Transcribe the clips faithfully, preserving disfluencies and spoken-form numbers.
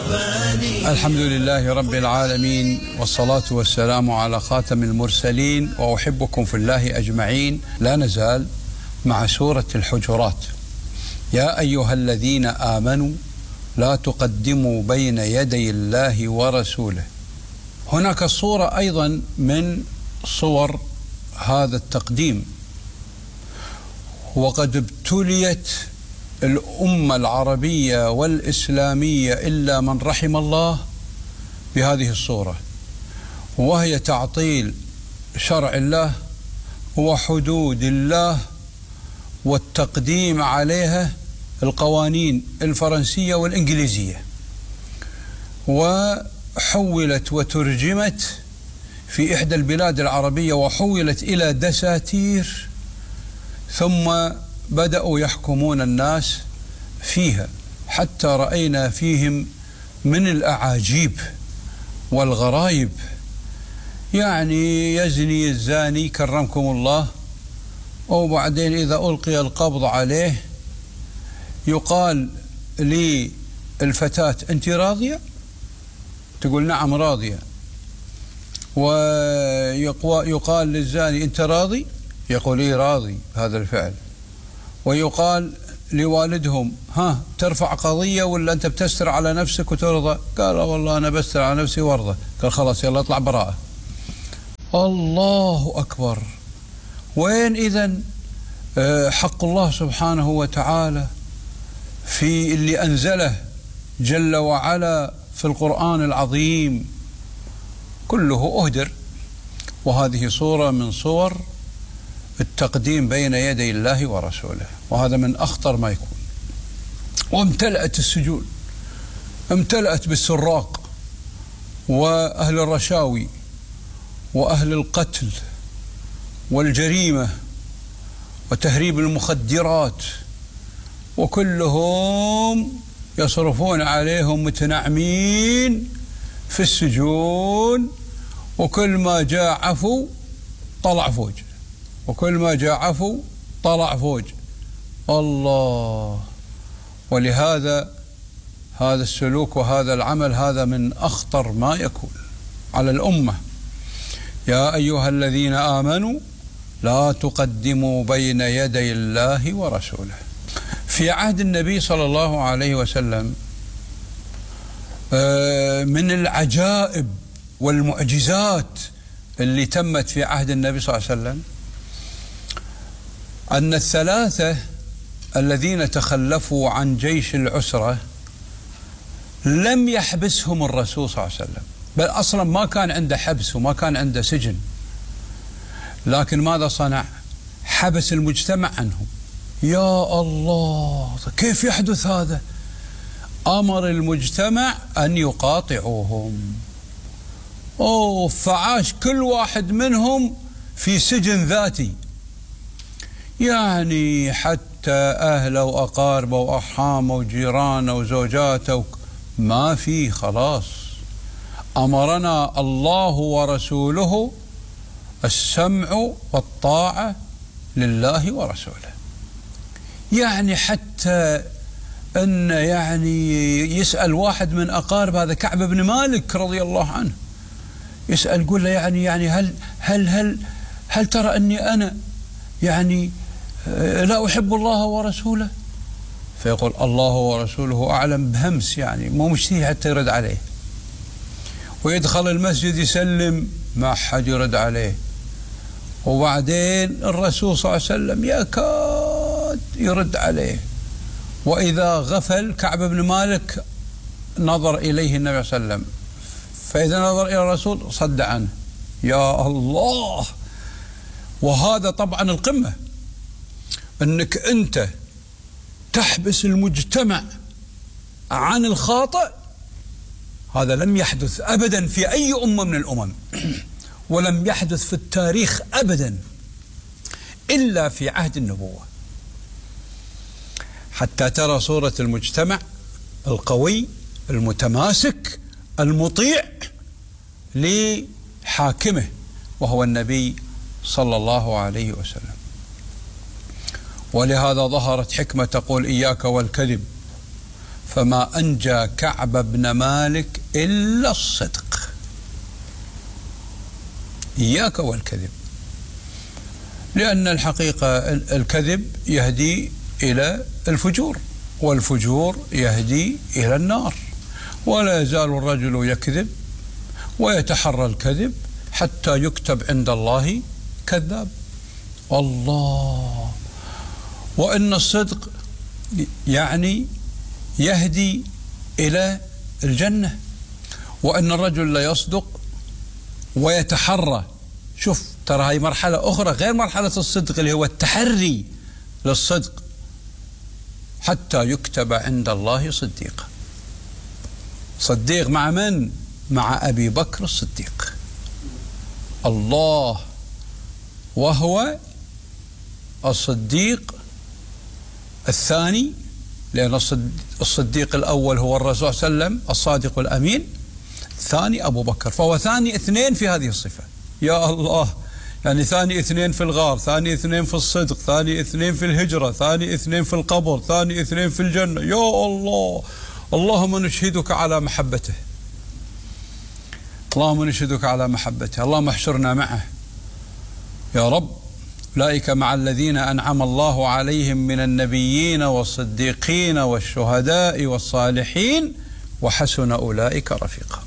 الحمد لله رب العالمين، والصلاة والسلام على خاتم المرسلين، وأحبكم في الله أجمعين. لا نزال مع سورة الحجرات. يا أيها الذين آمنوا لا تقدموا بين يدي الله ورسوله. هناك صورة أيضا من صور هذا التقديم، وقد ابتليت الأمة العربية والإسلامية إلا من رحم الله بهذه الصورة، وهي تعطيل شرع الله وحدود الله والتقديم عليها القوانين الفرنسية والإنجليزية، وحولت وترجمت في إحدى البلاد العربية وحولت إلى دساتير، ثم بدأوا يحكمون الناس فيها، حتى رأينا فيهم من الأعاجيب والغرايب. يعني يزني الزاني كرمكم الله، وبعدين إذا ألقي القبض عليه يقال للفتاة أنت راضية؟ تقول نعم راضية. ويقال للزاني أنت راضي؟ يقول إيه راضي هذا الفعل. ويقال لوالدهم ها ترفع قضية ولا أنت بتستر على نفسك وترضى؟ قال والله أنا بستر على نفسي وارضى. قال خلاص يلا اطلع براءة. الله أكبر. وين إذن حق الله سبحانه وتعالى في اللي أنزله جل وعلا في القرآن العظيم؟ كله أهدر. وهذه صورة من صور التقديم بين يدي الله ورسوله، وهذا من أخطر ما يكون. وامتلأت السجون، امتلأت بالسراق وأهل الرشاوي وأهل القتل والجريمة وتهريب المخدرات، وكلهم يصرفون عليهم متنعمين في السجون، وكل ما جاء عفو طلع فوج، وكل ما جاء عفو طلع فوج. الله. ولهذا هذا السلوك وهذا العمل هذا من أخطر ما يكون على الأمة. يا أيها الذين آمنوا لا تقدموا بين يدي الله ورسوله. في عهد النبي صلى الله عليه وسلم من العجائب والمعجزات اللي تمت في عهد النبي صلى الله عليه وسلم أن الثلاثة الذين تخلفوا عن جيش العسرة لم يحبسهم الرسول صلى الله عليه وسلم، بل أصلا ما كان عنده حبس وما كان عنده سجن، لكن ماذا صنع؟ حبس المجتمع عنهم. يا الله، كيف يحدث هذا؟ أمر المجتمع أن يقاطعوهم، أوه فعاش كل واحد منهم في سجن ذاتي، يعني حتى أهله وأقاربه وأرحامه وجيرانه وزوجاته ما في. خلاص أمرنا الله ورسوله السمع والطاعة لله ورسوله. يعني حتى أن يعني يسأل واحد من أقارب هذا كعب بن مالك رضي الله عنه، يسأل يقول له يعني يعني هل هل هل هل ترى أني أنا يعني لا أحب الله ورسوله؟ فيقول الله ورسوله أعلم، بهمس يعني مو مشتهي حتى يرد عليه. ويدخل المسجد يسلم ما حد يرد عليه. وبعدين الرسول صلى الله عليه وسلم يكاد يرد عليه، وإذا غفل كعب بن مالك نظر إليه النبي صلى الله عليه وسلم، فإذا نظر إلى الرسول صد عنه. يا الله. وهذا طبعا القمة، أنك أنت تحبس المجتمع عن الخاطئ. هذا لم يحدث أبدا في أي أمة من الأمم، ولم يحدث في التاريخ أبدا إلا في عهد النبوة، حتى ترى صورة المجتمع القوي المتماسك المطيع لحاكمه وهو النبي صلى الله عليه وسلم. ولهذا ظهرت حكمة تقول إياك والكذب فما أنجى كعب بن مالك إلا الصدق. إياك والكذب، لأن الحقيقة الكذب يهدي إلى الفجور، والفجور يهدي إلى النار، ولا يزال الرجل يكذب ويتحرى الكذب حتى يكتب عند الله كذاب. الله، وإن الصدق يعني يهدي إلى الجنة، وإن الرجل لا يصدق ويتحرى. شوف، ترى هاي مرحلة أخرى غير مرحلة الصدق اللي هو التحري للصدق، حتى يكتب عند الله صديقا. صديق مع من؟ مع أبي بكر الصديق. الله، وهو الصديق الثاني، لأن الصديق الأول هو الرسول صلى الله عليه وسلم الصادق الأمين، الثاني أبو بكر، فهو ثاني اثنين في هذه الصفة. يا الله، يعني ثاني اثنين في الغار، ثاني اثنين في الصدق، ثاني اثنين في الهجرة، ثاني اثنين في القبر، ثاني اثنين في الجنة. يا الله، اللهم نشهدك على محبته، اللهم نشهدك على محبته، اللهم احشرنا معه يا رب. أولئك مع الذين أنعم الله عليهم من النبيين والصديقين والشهداء والصالحين وحسن أولئك رفيقا.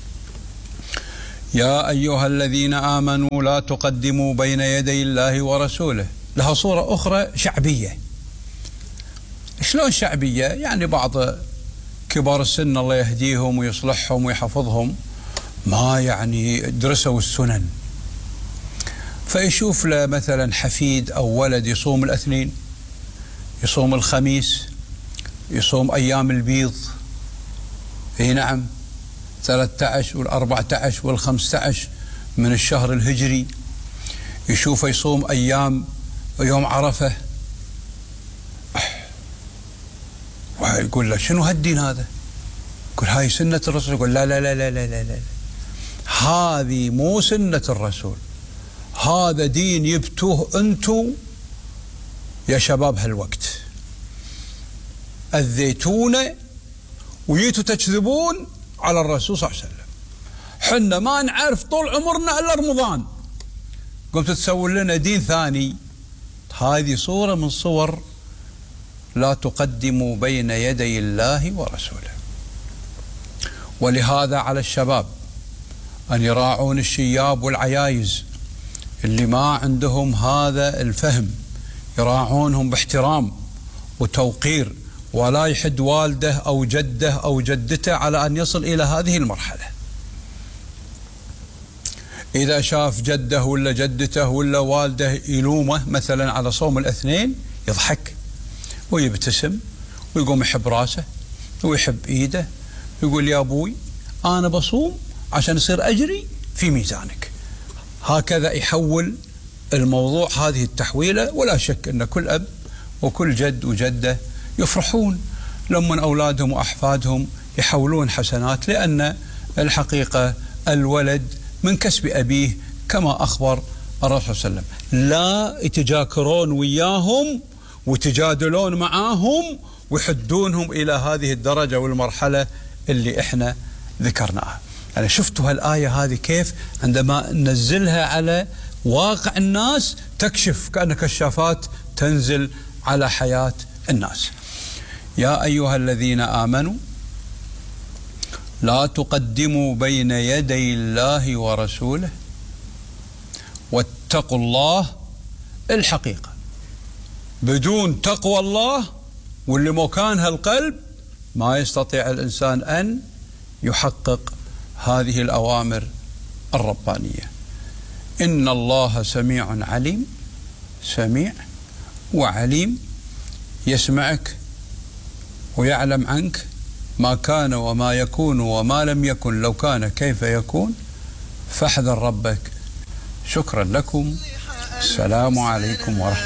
يا أيها الذين آمنوا لا تقدموا بين يدي الله ورسوله. لها صورة أخرى شعبية. شلون شعبية؟ يعني بعض كبار السن الله يهديهم ويصلحهم ويحفظهم ما يعني درسوا السنن، فيشوف له مثلا حفيد أو ولد يصوم الاثنين، يصوم الخميس، يصوم أيام البيض، اي نعم، ثلاثة عشر والأربعة عشر والخمسة عشر من الشهر الهجري، يشوفه يصوم أيام يوم عرفة، ويقول له شنو هالدين هذا؟ يقول هاي سنة الرسول. يقول لا لا لا لا لا لا لا، هذه مو سنة الرسول، هذا دين يبتوه أنتو يا شباب هالوقت، أذيتونا وجيتوا تكذبون على الرسول صلى الله عليه وسلم، حنا ما نعرف طول عمرنا إلا رمضان، قمتوا تسوون لنا دين ثاني. هذه صورة من صور لا تقدموا بين يدي الله ورسوله. ولهذا على الشباب أن يراعون الشياب والعيايز اللي ما عندهم هذا الفهم، يراعونهم باحترام وتوقير، ولا يحد والده أو جده أو جدته على أن يصل إلى هذه المرحلة. إذا شاف جده ولا جدته ولا والده يلومه مثلا على صوم الاثنين، يضحك ويبتسم ويقوم يحب راسه ويحب إيده، يقول يا أبوي أنا بصوم عشان يصير أجري في ميزانك. هكذا يحول الموضوع هذه التحويلة. ولا شك أن كل أب وكل جد وجدة يفرحون لما أولادهم وأحفادهم يحولون حسنات، لأن الحقيقة الولد من كسب أبيه كما أخبر الرسول صلى الله عليه وسلم. لا يتجاكرون وياهم وتجادلون معاهم ويحدونهم إلى هذه الدرجة والمرحلة اللي إحنا ذكرناها. يعني شفتوا هالآية هذه كيف عندما ننزلها على واقع الناس تكشف كأن كشافات تنزل على حياة الناس. يا أيها الذين آمنوا لا تقدموا بين يدي الله ورسوله واتقوا الله. الحقيقة بدون تقوى الله واللي مكانها القلب ما يستطيع الإنسان أن يحقق هذه الأوامر الربانية. إن الله سميع عليم، سميع وعليم، يسمعك ويعلم عنك ما كان وما يكون وما لم يكن، لو كان كيف يكون، فاحذر ربك. شكرا لكم، السلام عليكم ورحمة الله.